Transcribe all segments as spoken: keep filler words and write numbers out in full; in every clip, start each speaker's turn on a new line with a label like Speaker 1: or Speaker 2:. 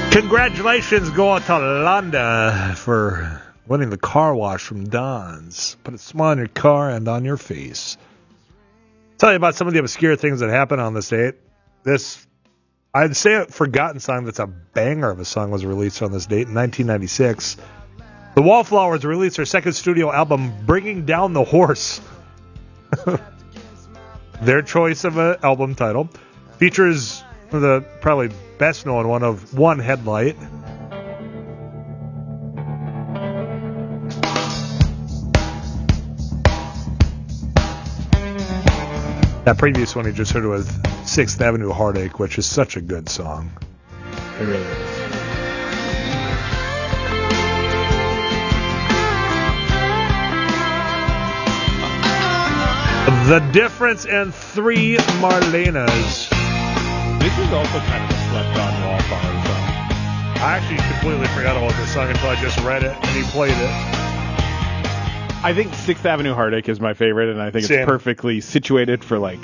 Speaker 1: Congratulations go out to Londa for winning the car wash from Don's. Put a smile on your car and on your face. Tell you about some of the obscure things that happened on this date. This, I'd say a forgotten song that's a banger of a song was released on this date in nineteen ninety-six. The Wallflowers released their second studio album, Bringing Down the Horse. Their choice of an album title features the probably best known one of One Headlight. That previous one you just heard was Sixth Avenue Heartache, which is such a good song.
Speaker 2: It really is.
Speaker 1: The Difference and Three Marlenas.
Speaker 2: This is also kind of a slept-on Wallflower song.
Speaker 1: I actually completely forgot about this song until I just read it and he played it.
Speaker 2: I think Sixth Avenue Heartache is my favorite, and I think
Speaker 1: Same.
Speaker 2: it's perfectly situated for like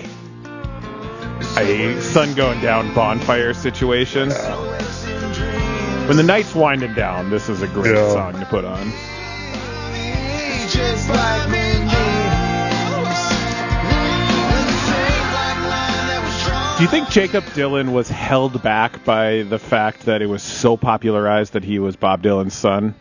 Speaker 2: a sun going down bonfire situation. When the night's winding down, this is a great
Speaker 1: Yeah.
Speaker 2: song to put on.
Speaker 3: Just like me and you.
Speaker 2: Do you think Jacob Dylan was held back by the fact that it was so popularized that he was Bob Dylan's son?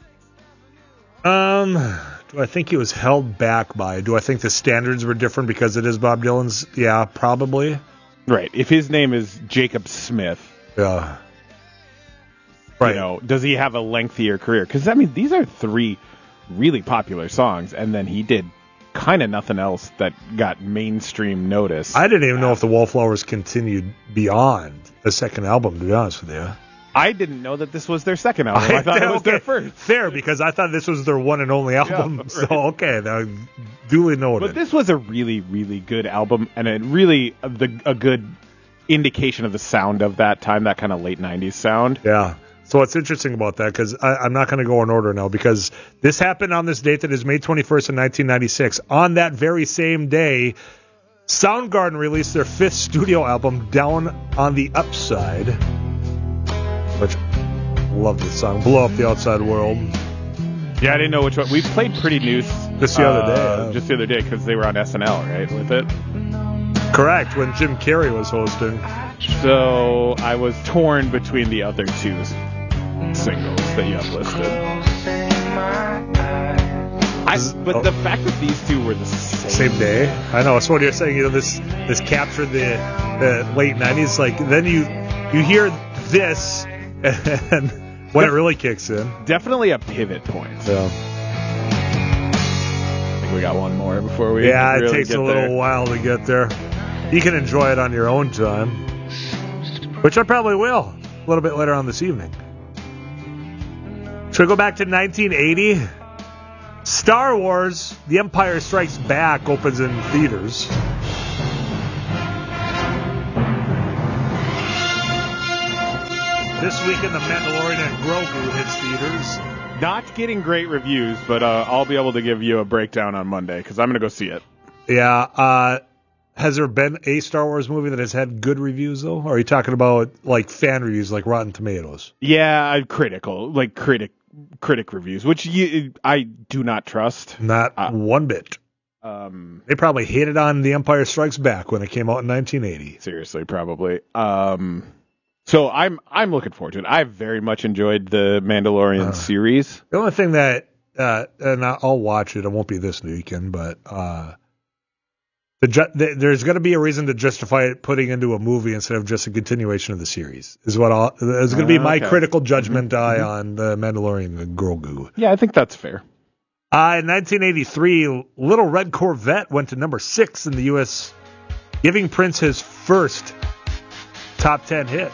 Speaker 1: Um, do I think he was held back by? Do I think the standards were different because it is Bob Dylan's? Yeah, probably.
Speaker 2: Right. If his name is Jacob Smith,
Speaker 1: Yeah. Right.
Speaker 2: you know, does he have a lengthier career? Because, I mean, these are three really popular songs, and then he did kind of nothing else that got mainstream notice.
Speaker 1: I didn't even know if the Wallflowers continued beyond the second album, to be honest with you.
Speaker 2: I didn't know that this was their second album. I thought it was
Speaker 1: okay,
Speaker 2: their first.
Speaker 1: Fair, because I thought this was their one and only album.
Speaker 2: Yeah, right.
Speaker 1: So, okay, now, duly noted.
Speaker 2: But this was a really, really good album, and a really a, the, a good indication of the sound of that time, that kind of late nineties sound.
Speaker 1: Yeah. So what's interesting about that, because I'm not going to go in order now, because this happened on this date that is May twenty-first in nineteen ninety-six. On that very same day, Soundgarden released their fifth studio album, Down on the Upside, which, love this song, Blow Up the Outside World.
Speaker 2: Yeah, I didn't know which one. We played Pretty Noose
Speaker 1: Just the other day,
Speaker 2: uh,
Speaker 1: yeah.
Speaker 2: Just the other day, because they were on S N L, right, with it.
Speaker 1: Correct, when Jim Carrey was hosting.
Speaker 2: So I was torn between the other two singles that you have listed. I, but
Speaker 1: Oh.
Speaker 2: the fact that these two were the same,
Speaker 1: Same day. I know. So what you're saying, you know, this this captured the, the late nineties. Like, then you you hear this, and when it really kicks in.
Speaker 2: definitely a pivot point.
Speaker 1: Yeah,
Speaker 2: I think we got one more before we.
Speaker 1: yeah
Speaker 2: really
Speaker 1: it takes
Speaker 2: get
Speaker 1: a little
Speaker 2: there.
Speaker 1: while to get there. You can enjoy it on your own time, which I probably will a little bit later on this evening. Should we go back to nineteen eighty? Star Wars, The Empire Strikes Back opens in theaters. This weekend, The Mandalorian and Grogu hits theaters.
Speaker 2: Not getting great reviews, but uh, I'll be able to give you a breakdown on Monday because I'm going to go see it.
Speaker 1: Yeah. Uh, has there been a Star Wars movie that has had good reviews, though? Or are you talking about, like, fan reviews, like Rotten Tomatoes?
Speaker 2: Yeah, I'm critical, like critic critic reviews, which you, I do not trust.
Speaker 1: Not
Speaker 2: Uh,
Speaker 1: one bit.
Speaker 2: Um,
Speaker 1: They probably hated on The Empire Strikes Back when it came out in nineteen eighty.
Speaker 2: seriously, probably. Um, so I'm I'm looking forward to it. I've very much enjoyed the Mandalorian
Speaker 1: Uh.
Speaker 2: series.
Speaker 1: The only thing that, uh, and I'll watch it, it won't be this weekend, but uh, the, ju- the there's going to be a reason to justify it putting into a movie instead of just a continuation of the series. Is what I'll, is going to be
Speaker 2: Uh,
Speaker 1: my
Speaker 2: okay.
Speaker 1: critical judgment
Speaker 2: Mhm,
Speaker 1: eye
Speaker 2: mhm.
Speaker 1: on the Mandalorian and Grogu.
Speaker 2: Yeah, I think that's fair.
Speaker 1: Uh, in nineteen eighty-three, Little Red Corvette went to number six in the U S, giving Prince his first top ten hit.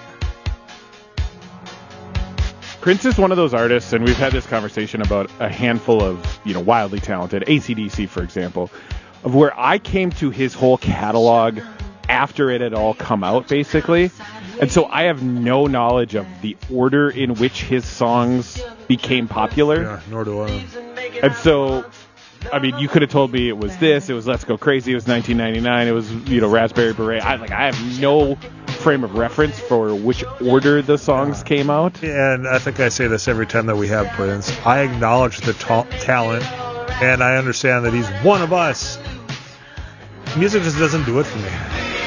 Speaker 2: Prince is one of those artists, and we've had this conversation about a handful of, you know, wildly talented, A C D C, for example, of where I came to his whole catalog after it had all come out, basically. And so I have no knowledge of the order in which his songs became popular.
Speaker 1: Yeah, nor do I.
Speaker 2: And so, I mean, you could have told me it was this, it was Let's Go Crazy, it was nineteen ninety-nine, it was, you know, Raspberry Beret. I like, I have no frame of reference for which order the songs came out.
Speaker 1: And I think I say this every time that we have Prince. I acknowledge the ta- talent, and I understand that he's one of us. Music just doesn't do it for me.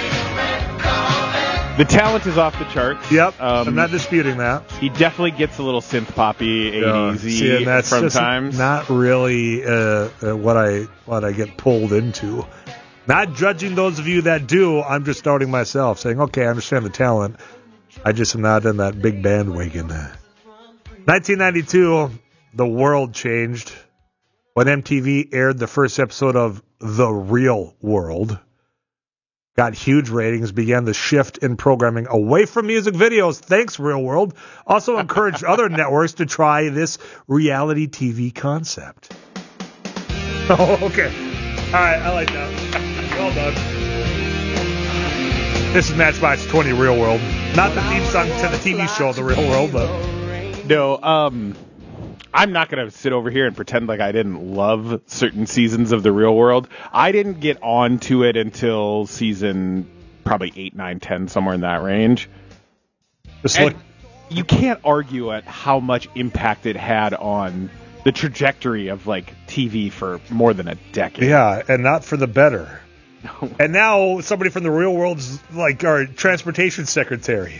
Speaker 2: The talent is off the charts.
Speaker 1: Yep,
Speaker 2: um,
Speaker 1: I'm not disputing that.
Speaker 2: He definitely gets a little synth poppy, eighties-y
Speaker 1: yeah, see, that's
Speaker 2: from
Speaker 1: just
Speaker 2: times.
Speaker 1: Not really uh, uh, what I what I get pulled into. Not judging those of you that do. I'm just starting myself, saying, okay, I understand the talent. I just am not in that big bandwagon. nineteen ninety-two, the world changed when M T V aired the first episode of The Real World. Got huge ratings, began the shift in programming away from music videos. Thanks, Real World. Also encouraged other networks to try this reality T V concept. Oh, okay. All right, I like that. Well done. This is Matchbox twenty Real World. Not the theme song to the T V show The Real World, but...
Speaker 2: No, um... I'm not going to sit over here and pretend like I didn't love certain seasons of The Real World. I didn't get on to it until season probably eight, nine, ten, somewhere in that range.
Speaker 1: Just look.
Speaker 2: You can't argue at how much impact it had on the trajectory of like T V for more than a decade.
Speaker 1: Yeah, and not for the better. And now somebody from The Real World's like our transportation secretary.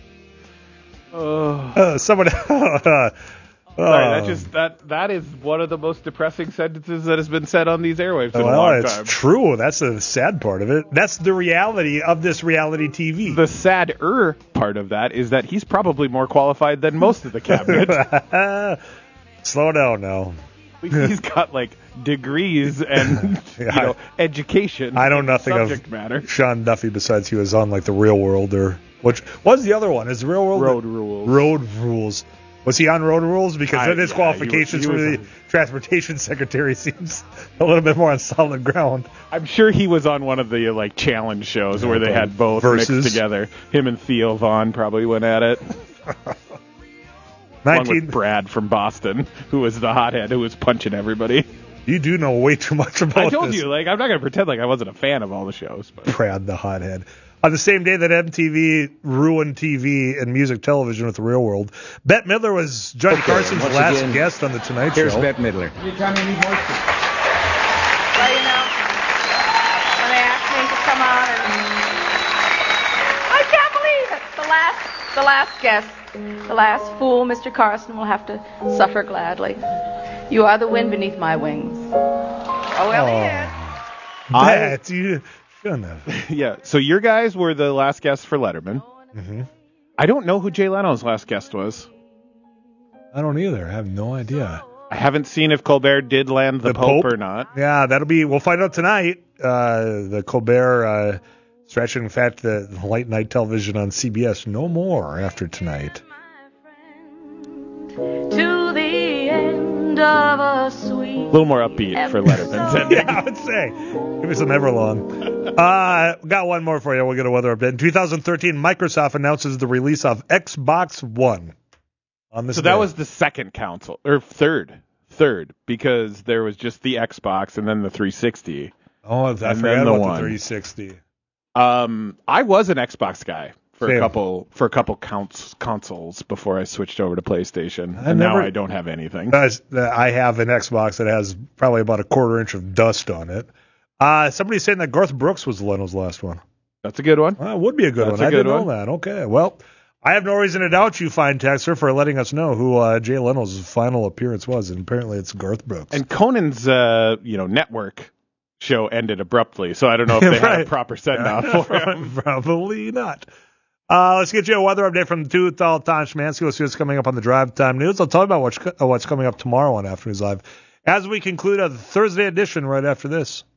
Speaker 2: Uh,
Speaker 1: uh, somebody...
Speaker 2: Sorry, that just that that is one of the most depressing sentences that has been said on these airwaves in
Speaker 1: well,
Speaker 2: a long
Speaker 1: it's
Speaker 2: time.
Speaker 1: True. That's the sad part of it. That's the reality of this reality T V.
Speaker 2: The sadder part of that is that he's probably more qualified than most of the cabinet.
Speaker 1: Slow down now.
Speaker 2: He's got like degrees and
Speaker 1: yeah,
Speaker 2: you know education.
Speaker 1: I know nothing
Speaker 2: subject
Speaker 1: of
Speaker 2: matter.
Speaker 1: Sean Duffy besides he was on like The Real World or which what's the other one? Is The Real World
Speaker 2: Road Rules?
Speaker 1: Road Rules. Was he on Road Rules? Because
Speaker 2: I,
Speaker 1: then his
Speaker 2: yeah,
Speaker 1: qualifications
Speaker 2: he was, he
Speaker 1: for
Speaker 2: was
Speaker 1: the transportation secretary seems a little bit more on solid ground.
Speaker 2: I'm sure he was on one of the like challenge shows yeah, where they had both
Speaker 1: versus.
Speaker 2: mixed together. Him and Theo Vaughn probably went at it. nineteen Along with Brad from Boston, who was the hothead who was punching everybody.
Speaker 1: You do know way too much about this.
Speaker 2: I told this. you, like, I'm not going to pretend like I wasn't a fan of all the shows. But.
Speaker 1: Brad the hothead. On the same day that M T V ruined T V and music television with The Real World, Bette Midler was Johnny okay, Carson's last again, guest on The Tonight
Speaker 3: here's
Speaker 1: Show.
Speaker 3: Here's Bette Midler.
Speaker 4: Anytime you need moisture. Well, you know, when they asked me to come on, and I can't believe it. The last, the last guest, the last fool, Mister Carson, will have to suffer gladly. You are the wind beneath my wings. Oh, well,
Speaker 1: oh,
Speaker 4: yeah.
Speaker 1: Bette, you...
Speaker 2: Yeah, so your guys were the last guests for Letterman.
Speaker 1: Mm-hmm.
Speaker 2: I don't know who Jay Leno's last guest was.
Speaker 1: I don't either. I have no idea.
Speaker 2: I haven't seen if Colbert did land the, the Pope, Pope or not.
Speaker 1: Yeah, that'll be. We'll find out tonight. Uh, the Colbert uh, stretching, in fact, the late night television on C B S. No more after tonight.
Speaker 4: To the end of a sweet.
Speaker 2: A little more upbeat for Letterman's.
Speaker 1: Yeah, I would say. Give me some Everlong. Uh, got one more for you. We'll get a weather update. In two thousand thirteen, Microsoft announces the release of Xbox One. On this
Speaker 2: so
Speaker 1: day.
Speaker 2: That was the second console, or third, third, because there was just the Xbox and then the three sixty.
Speaker 1: Oh, I forgot the about one. the three sixty.
Speaker 2: Um, I was an Xbox guy for
Speaker 1: Same.
Speaker 2: a couple for a couple counts, consoles before I switched over to PlayStation,
Speaker 1: I
Speaker 2: and
Speaker 1: never,
Speaker 2: now I don't have anything.
Speaker 1: I have an Xbox that has probably about a quarter inch of dust on it. Uh, somebody's saying that Garth Brooks was Leno's last one.
Speaker 2: That's a good one.
Speaker 1: Well, it would be a good
Speaker 2: That's
Speaker 1: one.
Speaker 2: A
Speaker 1: I
Speaker 2: good
Speaker 1: didn't
Speaker 2: one.
Speaker 1: know that. Okay, well, I have no reason to doubt you, fine texter, for letting us know who uh, Jay Leno's final appearance was, and apparently it's Garth Brooks.
Speaker 2: And Conan's, uh, you know, network show ended abruptly, so I don't know if they
Speaker 1: right.
Speaker 2: had a proper send-off for him.
Speaker 1: Probably not. Uh, let's get you a weather update from two Tom Schmansky. We'll see what's coming up on the Drive Time News. I'll tell you about what's, what's coming up tomorrow on Afternoons Live as we conclude a Thursday edition right after this.